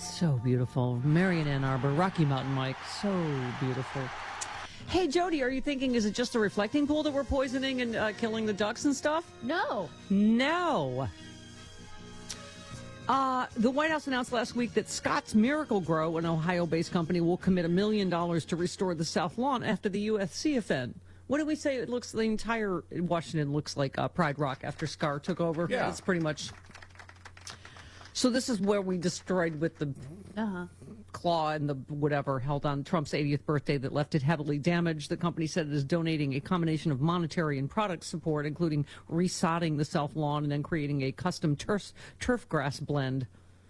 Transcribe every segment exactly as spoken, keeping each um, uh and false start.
So beautiful. Marion Ann Arbor, Rocky Mountain Mike, so beautiful. Hey, Jody, are you thinking, is it just the reflecting pool that we're poisoning and uh, killing the ducks and stuff? No. No. Uh, the White House announced last week that Scott's Miracle-Gro, an Ohio-based company, will commit a million dollars to restore the South Lawn after the U F C event. What do we say? It looks, the entire Washington looks like uh, Pride Rock after Scar took over. Yeah. It's pretty much. So this is where we destroyed with the Uh-huh. claw and the whatever held on Trump's eightieth birthday that left it heavily damaged. The company said it is donating a combination of monetary and product support, including resodding the South Lawn and then creating a custom turf, turf grass blend.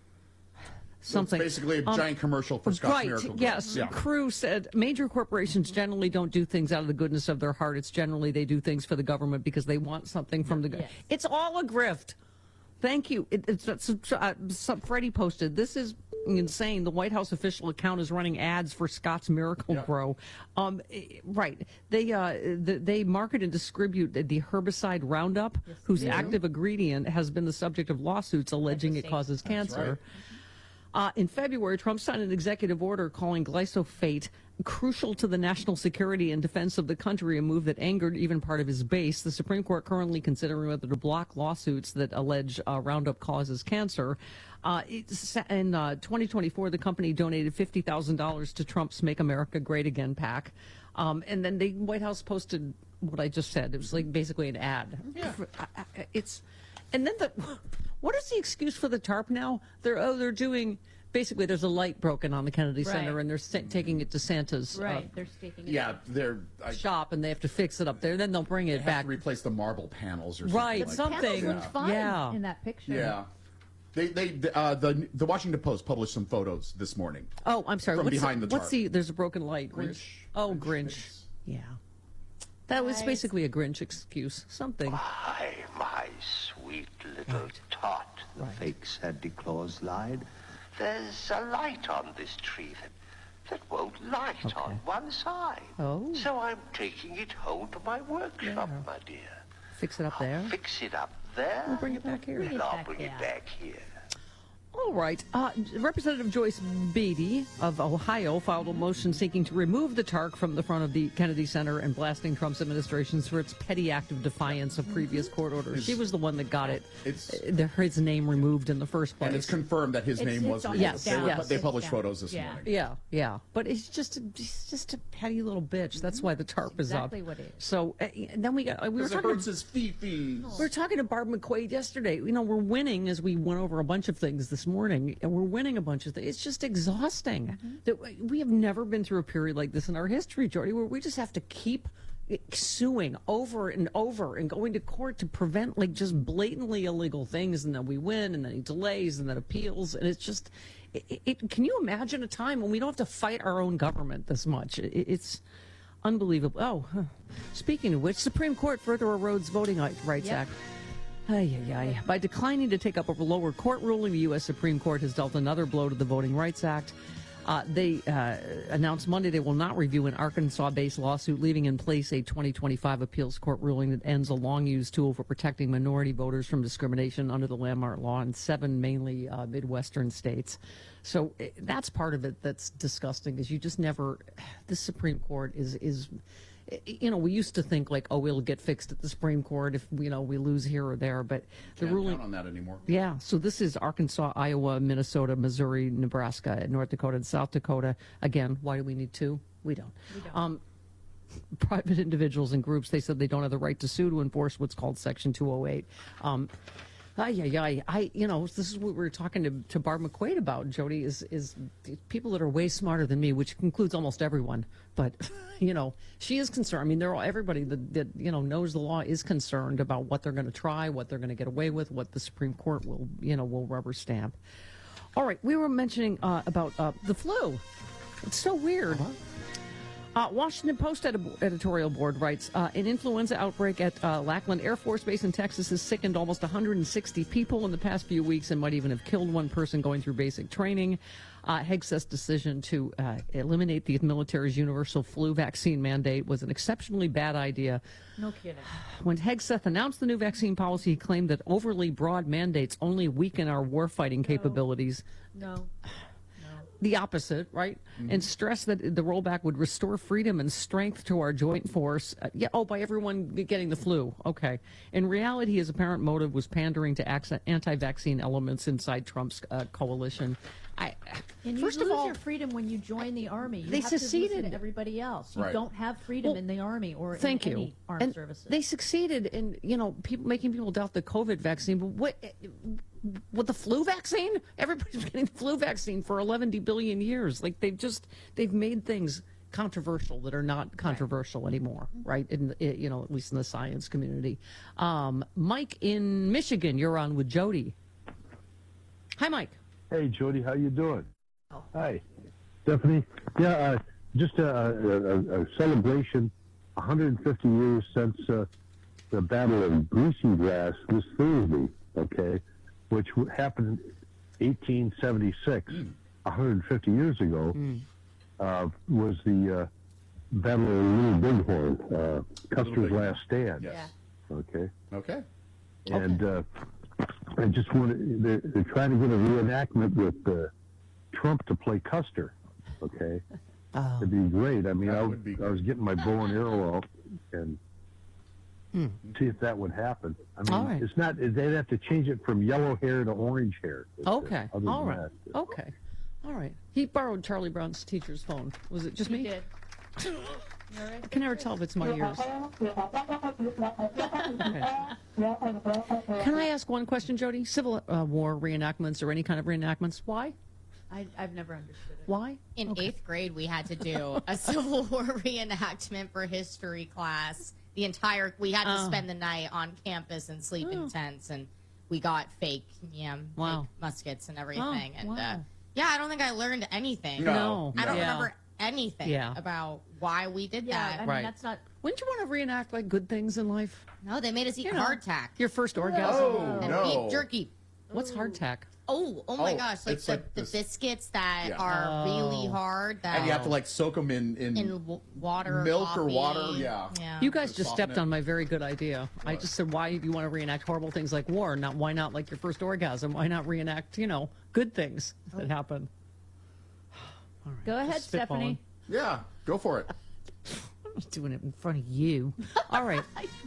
Something. It's basically a Um, giant commercial for Scott's Right, Miracle-Gro. yes. Yeah. Crew said major corporations generally don't do things out of the goodness of their heart. It's generally they do things for the government because they want something from the government. Yes. It's all a grift. Thank you. It, it's, it's uh, some, Freddie posted, this is insane. The White House official account is running ads for Scott's Miracle-Gro. Yeah. Um, eh, right. They uh, the, they market and distribute the herbicide Roundup, Yes, whose they do. active ingredient has been the subject of lawsuits alleging it causes cancer. right. Uh, in February, Trump signed an executive order calling glyphosate crucial to the national security and defense of the country, a move that angered even part of his base. The Supreme Court currently considering whether to block lawsuits that allege uh, Roundup causes cancer. Uh, it's, in uh, twenty twenty-four, the company donated fifty thousand dollars to Trump's Make America Great Again PAC. Um, and then the White House posted what I just said. It was like basically an ad. Yeah. It's, and then the, what is the excuse for the tarp now? They're, oh, they're doing, basically there's a light broken on the Kennedy Right. Center and they're sa- taking it to Santa's Right. uh, They're staking it. Yeah, they're I, shop and they have to fix it up there. Then they'll bring it have back. to replace the marble panels or something. Right, like some- that. something. Panels looked fine Yeah. in that picture. Yeah. They, they, uh, the the Washington Post published some photos this morning. Oh, I'm sorry. From what's behind the What's tarp. the, there's a broken light. Grinch. Oh, Grinch Grinch. face. Yeah. That was Guys. basically a Grinch excuse. Something. Hi, my sweet little Right. tot, the Right. fake Santa Claus lied. There's a light on this tree that, that won't light Okay. on one side. Oh. So I'm taking it home to my workshop, Yeah. my dear. Fix it up I'll there. fix it up there. We'll bring it back here. Bring it and I'll back bring down. it back here. All right. Uh, Representative Joyce Beatty of Ohio filed a motion seeking to remove the tarp from the front of the Kennedy Center and blasting Trump's administration for its petty act of defiance of previous court orders. She was the one that got it, It's- uh, the, his name removed in the first place. And it's confirmed that his It's- name it's was on- removed. Yes, they, were- yes. they It's published down. photos this Yeah. morning. Yeah, yeah, but it's just a, it's just a petty little bitch. That's why the tarp is up. exactly what it is. So uh, and then we got we were Because it talking. hurts his feet. We were talking to Barb McQuaid yesterday. You know, we're winning as we went over a bunch of things this morning, and we're winning a bunch of things. It's just exhausting. Mm-hmm. That we we have never been through a period like this in our history, Jody, where we just have to keep suing over and over and going to court to prevent like just blatantly illegal things, and then we win, and then he delays, and then appeals, and it's just. It, it, can you imagine a time when we don't have to fight our own government this much? It, it's unbelievable. Oh, huh. Speaking of which, Supreme Court further erodes Voting Rights Yep. Act. Ay, ay, ay. By declining to take up a lower court ruling, the U S Supreme Court has dealt another blow to the Voting Rights Act. Uh, they uh, announced Monday they will not review an Arkansas-based lawsuit, leaving in place a twenty twenty-five appeals court ruling that ends a long-used tool for protecting minority voters from discrimination under the landmark law in seven mainly uh, Midwestern states. So eh, that's part of it that's disgusting, is you just never, the Supreme Court is is. You know, we used to think like, oh, it'll get fixed at the Supreme Court if, you know, we lose here or there. But the Can't ruling. count on that anymore. Yeah. So this is Arkansas, Iowa, Minnesota, Missouri, Nebraska, North Dakota, and South Dakota. Again, why do we need two? We don't. We don't. Um, private individuals and groups, they said they don't have the right to sue to enforce what's called Section two oh eight. Um, Ay, ay, ay. I, you know, this is what we were talking to, to Barb McQuaid about, Jody, is, is people that are way smarter than me, which includes almost everyone. But, you know, she is concerned. I mean, they're all, everybody that, that, you know, knows the law is concerned about what they're going to try, what they're going to get away with, what the Supreme Court will, you know, will rubber stamp. All right. We were mentioning uh, about uh, the flu. It's so weird. Uh-huh. Uh, Washington Post edi- editorial board writes, uh, an influenza outbreak at uh, Lackland Air Force Base in Texas has sickened almost one hundred sixty people in the past few weeks and might even have killed one person going through basic training. Uh, Hegseth's decision to uh, eliminate the military's universal flu vaccine mandate was an exceptionally bad idea. No kidding. When Hegseth announced the new vaccine policy, he claimed that overly broad mandates only weaken our warfighting capabilities. No. the opposite, right? Mm-hmm. And stressed that the rollback would restore freedom and strength to our joint force. Uh, yeah, oh, by everyone getting the flu. Okay. In reality, his apparent motive was pandering to anti-vaccine elements inside Trump's uh, coalition. I, and you first lose of all, your freedom when you join the army. You they have succeeded. To listen to everybody else. You right. don't have freedom well, in the army or thank in you. any armed and services. They succeeded in, you know, people making people doubt the COVID vaccine. But what, with the flu vaccine? Everybody's getting the flu vaccine for eleven billion years. Like they've just they've made things controversial that are not controversial right. anymore, right? In you know, at least in the science community. Um, Mike in Michigan, you're on with Jody. Hi, Mike. Hey, Jody, how you doing? Oh. Hi, Stephanie. Yeah, uh, just a, a, a celebration. one hundred fifty years since uh, the Battle of Greasy Grass this Thursday. Okay, which happened in eighteen seventy-six. Mm. one hundred fifty years ago mm. uh, was the uh, Battle of Little Bighorn, uh, Custer's Last Stand. Yes. Okay. Okay. And uh, I just wanted, they're, they're trying to get a reenactment with uh, Trump to play Custer. Okay. Oh. It'd be great. I mean, I, I was getting my bow and arrow out and hmm. see if that would happen. I mean, right. it's not, they'd have to change it from yellow hair to orange hair. Okay. Uh, All right. That, okay. All right. He borrowed Charlie Brown's teacher's phone. Was it just he me? Did. I can never tell if it's my ears. Okay. Can I ask one question, Jody? Civil uh, War reenactments or any kind of reenactments, why? I, I've never understood it. Why? In okay. eighth grade, we had to do a Civil War reenactment for history class. The entire, we had to oh. spend the night on campus and sleep oh. in tents, and we got fake, yeah, wow. fake muskets and everything. Oh, and wow. uh, yeah, I don't think I learned anything. No. I don't yeah. remember anything yeah. about why we did yeah, that. I mean, right. that's not. Wouldn't you want to reenact like good things in life? No, they made us eat you know, hardtack. Your first orgasm. Oh, and no. beef jerky. What's hardtack? Oh, oh my Oh, gosh! Like it's the, like the this- biscuits that Yeah. are Oh. really hard. That And you have to like soak them in in, in w- water, milk or coffee. water, yeah. yeah. You guys To just soften stepped it. on my very good idea. I What? just said, why do you want to reenact horrible things like war? Not why not like your first orgasm? Why not reenact, you know, good things Oh. that happen? All right, Go ahead, just spitballing. Stephanie. Yeah, go for it. I'm doing it in front of you. All right.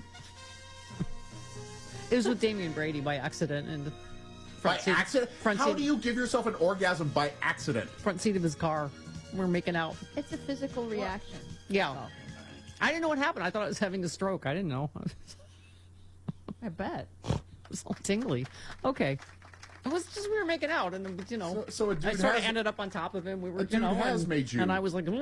It was with Damian Brady by accident and the By front seat, accident? Front How seat, do you give yourself an orgasm by accident? front seat of his car. We're making out. It's a physical reaction. Yeah. I didn't know what happened. I thought I was having a stroke. I didn't know. I bet. It was all tingly. Okay. It was just we were making out, and you know, So, so a dude I sort of has, ended up on top of him. We were, a you dude know, has and, made you- and I was like,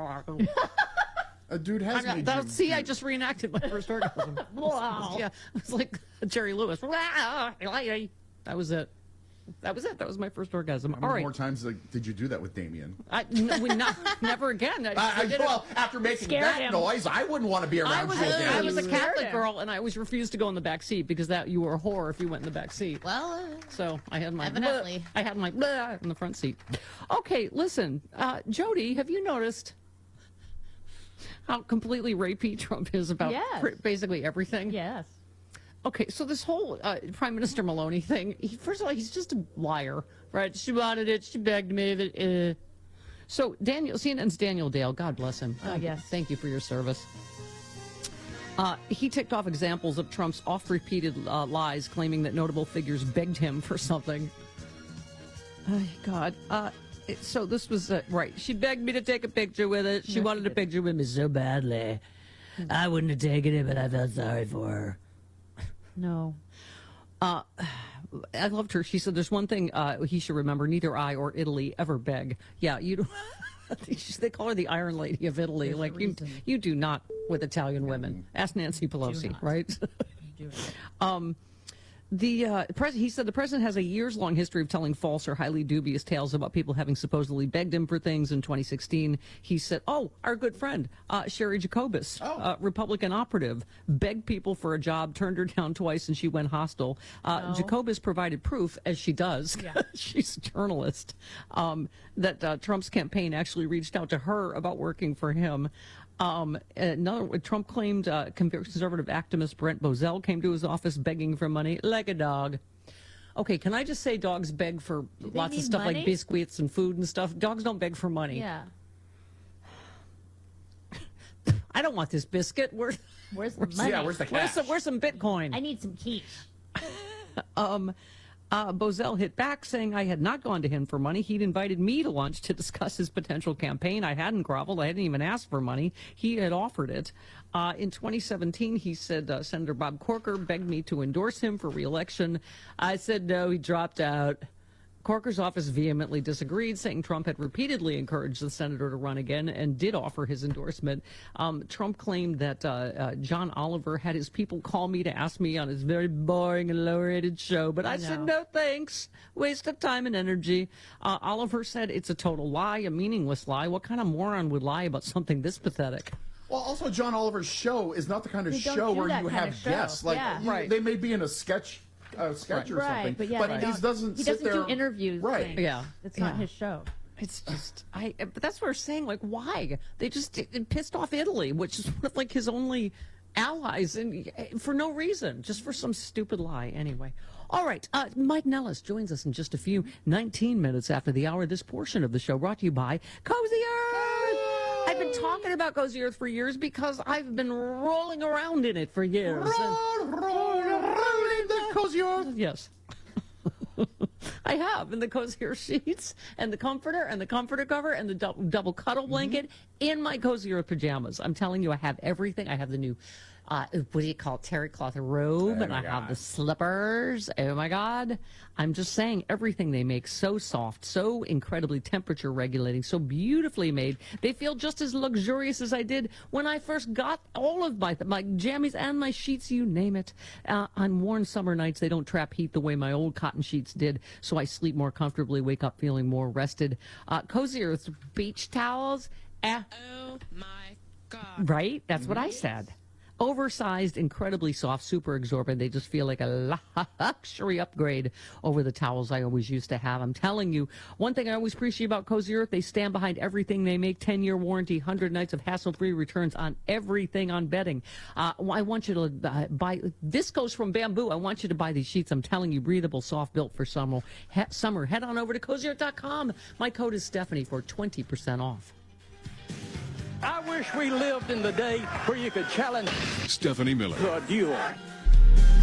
a dude has I'm made not, you. see, I just reenacted my first orgasm. Wow. Yeah, it was like Jerry Lewis. That was it. That was it. That was my first orgasm. How All many right. more times like, did you do that with Damien? I, no, we not, never again. I, I, I I, did well, it. after making Scared that him. noise, I wouldn't want to be around I was, you a, again. I was a Scared Catholic him. girl, and I always refused to go in the back seat because that you were a whore if you went in the back seat. Well, uh, So I had my Evidently. bleh, I had my bleh in the front seat. Okay, listen, uh, Jody, have you noticed how completely rapey Trump is about Yes. pr- basically everything? Yes. Okay, so this whole uh, Prime Minister Maloney thing, he, first of all, he's just a liar, right? She wanted it, she begged me. That, uh. So Daniel, C N N's Daniel Dale, God bless him. Oh, yes. Thank you for your service. Uh, he ticked off examples of Trump's oft-repeated uh, lies, claiming that notable figures begged him for something. Oh, God. Uh, it, so this was, uh, right, she begged me to take a picture with it. She No, she wanted a didn't. picture with me so badly. I wouldn't have taken it, but I felt sorry for her. No. Uh, I loved her. She said, there's one thing uh, he should remember. Neither I or Italy ever beg. Yeah, you do. They call her the Iron Lady of Italy. There's a like, you, reason. you do not with Italian women. Ask Nancy Pelosi, not. right? You do it. um, the uh, pres- he said the president has a years-long history of telling false or highly dubious tales about people having supposedly begged him for things. In twenty sixteen, he said, "Oh, our good friend uh, Sherry Jacobus, Oh. uh, Republican operative, begged people for a job, turned her down twice, and she went hostile." Uh, No. Jacobus provided proof, as she does. Yeah. She's a journalist. Um, that uh, Trump's campaign actually reached out to her about working for him. Um, another, Trump claimed uh, conservative activist Brent Bozell came to his office begging for money like a dog. Okay, can I just say dogs beg for lots of need stuff money? like biscuits and food and stuff? Dogs don't beg for money. Yeah. I don't want this biscuit. Where, Where's the money? Yeah, where's the where's, cash? some, where's some Bitcoin? I need some quiche. Um, uh, Bozell hit back saying I had not gone to him for money. He'd invited me to lunch to discuss his potential campaign. I hadn't groveled. I hadn't even asked for money. He had offered it. Uh, in twenty seventeen, he said uh, Senator Bob Corker begged me to endorse him for re-election. I said no. He dropped out. Corker's office vehemently disagreed, saying Trump had repeatedly encouraged the senator to run again and did offer his endorsement. Um, Trump claimed that uh, uh, John Oliver had his people call me to ask me on his very boring and low-rated show, but I, I said know. no thanks. Waste of time and energy. Uh, Oliver said it's a total lie, a meaningless lie. What kind of moron would lie about something this pathetic? Well, also, John Oliver's show is not the kind of They don't show do where that you kind have of show. guests. Like, Yeah. you- Right. they may be in a sketch, uh, sketch or something. Right, but yeah, they he don't- doesn't he sit doesn't there. do interviews. Right. things. Yeah. It's not Yeah. his show. It's just, I, but that's what we're saying. Like, why? They just it, it pissed off Italy, which is one of like his only allies, and for no reason, just for some stupid lie. Anyway. All right. Uh, Mike Nellis joins us in just a few, nineteen minutes after the hour. This portion of the show brought to you by Cozy Earth. I've been talking about Cozy Earth for years because I've been rolling around in it for years. And- Roll, roll, roll in the cozy earth. Yes. I have, and the cozier sheets, and the comforter, and the comforter cover, and the dou- double cuddle blanket in my cozier pajamas. I'm telling you, I have everything. I have the new, uh, what do you call it, terry cloth robe, Oh and my I have God. the slippers. Oh my God. I'm just saying, everything they make so soft, so incredibly temperature regulating, so beautifully made. They feel just as luxurious as I did when I first got all of my, my jammies and my sheets, you name it. Uh, on warm summer nights, they don't trap heat the way my old cotton sheets did, so I sleep more comfortably, wake up feeling more rested. Uh, Cozy Earth's beach towels, eh, Oh my God. right? That's what I said. Oversized, incredibly soft, super absorbent. They just feel like a luxury upgrade over the towels I always used to have. I'm telling you, one thing I always appreciate about Cozy Earth, they stand behind everything they make. ten-year warranty, one hundred nights of hassle-free returns on everything on bedding. Uh, I want you to uh, buy, this goes from Bamboo. I want you to buy these sheets. I'm telling you, breathable, soft, built for summer. He- summer. Head on over to cozy earth dot com. My code is Stephanie for twenty percent off. I wish we lived in the day where you could challenge Stephanie Miller. to a duel.